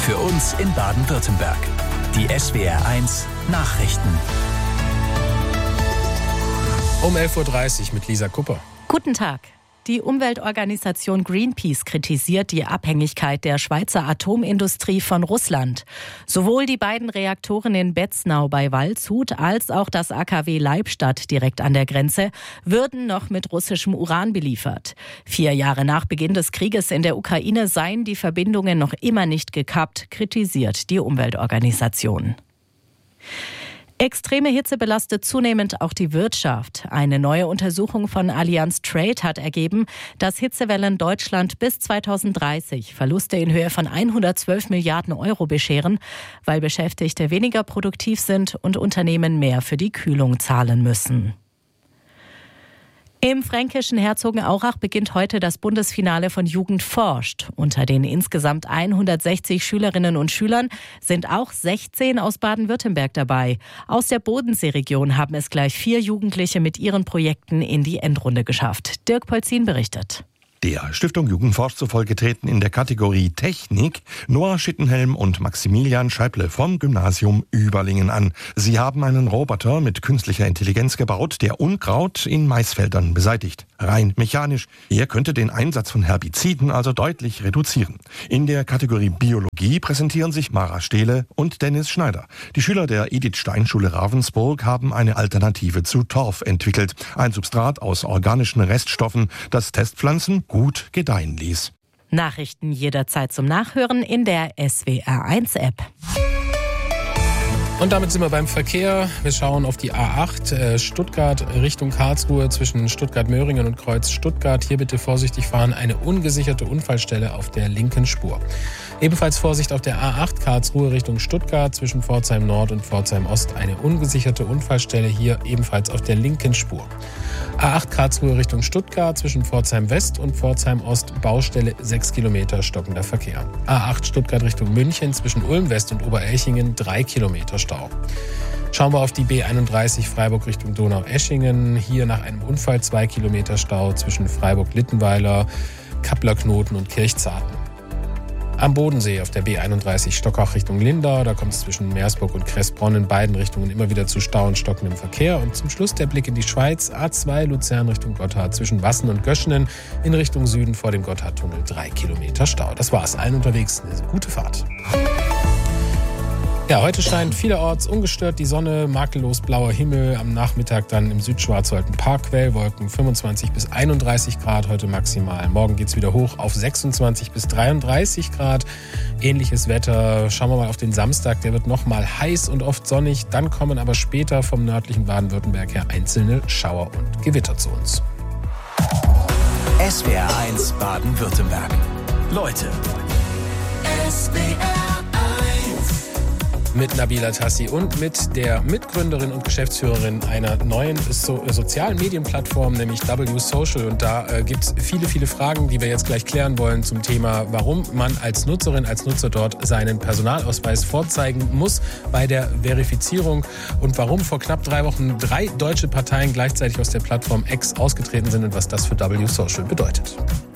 Für uns in Baden-Württemberg. Die SWR1 Nachrichten. Um 11.30 Uhr mit Lisa Kupper. Guten Tag. Die Umweltorganisation Greenpeace kritisiert die Abhängigkeit der Schweizer Atomindustrie von Russland. Sowohl die beiden Reaktoren in Betznau bei Waldshut als auch das AKW Leibstadt direkt an der Grenze würden noch mit russischem Uran beliefert. 4 Jahre nach Beginn des Krieges in der Ukraine seien die Verbindungen noch immer nicht gekappt, kritisiert die Umweltorganisation. Extreme Hitze belastet zunehmend auch die Wirtschaft. Eine neue Untersuchung von Allianz Trade hat ergeben, dass Hitzewellen Deutschland bis 2030 Verluste in Höhe von 112 Milliarden Euro bescheren, weil Beschäftigte weniger produktiv sind und Unternehmen mehr für die Kühlung zahlen müssen. Im fränkischen Herzogenaurach beginnt heute das Bundesfinale von Jugend forscht. Unter den insgesamt 160 Schülerinnen und Schülern sind auch 16 aus Baden-Württemberg dabei. Aus der Bodenseeregion haben es gleich 4 Jugendliche mit ihren Projekten in die Endrunde geschafft. Dirk Polzin berichtet. Der Stiftung Jugendforsch zufolge treten in der Kategorie Technik Noah Schittenhelm und Maximilian Scheible vom Gymnasium Überlingen an. Sie haben einen Roboter mit künstlicher Intelligenz gebaut, der Unkraut in Maisfeldern beseitigt. Rein mechanisch. Er könnte den Einsatz von Herbiziden also deutlich reduzieren. In der Kategorie Biologie präsentieren sich Mara Stehle und Dennis Schneider. Die Schüler der Edith-Stein-Schule Ravensburg haben eine Alternative zu Torf entwickelt. Ein Substrat aus organischen Reststoffen, das Testpflanzen gut gedeihen ließ. Nachrichten jederzeit zum Nachhören in der SWR1-App. Und damit sind wir beim Verkehr. Wir schauen auf die A8 Stuttgart Richtung Karlsruhe zwischen Stuttgart-Möhringen und Kreuz Stuttgart. Hier bitte vorsichtig fahren, eine ungesicherte Unfallstelle auf der linken Spur. Ebenfalls Vorsicht auf der A8 Karlsruhe Richtung Stuttgart zwischen Pforzheim Nord und Pforzheim Ost. Eine ungesicherte Unfallstelle hier ebenfalls auf der linken Spur. A8 Karlsruhe Richtung Stuttgart zwischen Pforzheim West und Pforzheim Ost. Baustelle 6 Kilometer stockender Verkehr. A8 Stuttgart Richtung München zwischen Ulm West und Oberelchingen 3 Kilometer Stau. Schauen wir auf die B31 Freiburg Richtung Donau-Eschingen. Hier nach einem Unfall 2 Kilometer Stau zwischen Freiburg-Littenweiler, Kapplerknoten und Kirchzarten. Am Bodensee auf der B31 Stockach Richtung Lindau, da kommt es zwischen Meersburg und Kressbronn in beiden Richtungen immer wieder zu Stau und stockendem Verkehr. Und zum Schluss der Blick in die Schweiz, A2 Luzern Richtung Gotthard zwischen Wassen und Göschenen in Richtung Süden vor dem Gotthardtunnel 3 Kilometer Stau. Das war's, allen unterwegs eine gute Fahrt. Ja, heute scheint vielerorts ungestört die Sonne, makellos blauer Himmel, am Nachmittag dann im Südschwarzwald ein paar Quellwolken, 25 bis 31 Grad heute maximal. Morgen geht's wieder hoch auf 26 bis 33 Grad. Ähnliches Wetter. Schauen wir mal auf den Samstag, der wird nochmal heiß und oft sonnig. Dann kommen aber später vom nördlichen Baden-Württemberg her einzelne Schauer und Gewitter zu uns. SWR1 Baden-Württemberg. Leute. SWR Mit Nabila Tassi und mit der Mitgründerin und Geschäftsführerin einer neuen sozialen Medienplattform, nämlich W-Social. Und da gibt es viele Fragen, die wir jetzt gleich klären wollen zum Thema, warum man als Nutzerin, als Nutzer dort seinen Personalausweis vorzeigen muss bei der Verifizierung und warum vor knapp 3 Wochen 3 deutsche Parteien gleichzeitig aus der Plattform X ausgetreten sind und was das für W-Social bedeutet.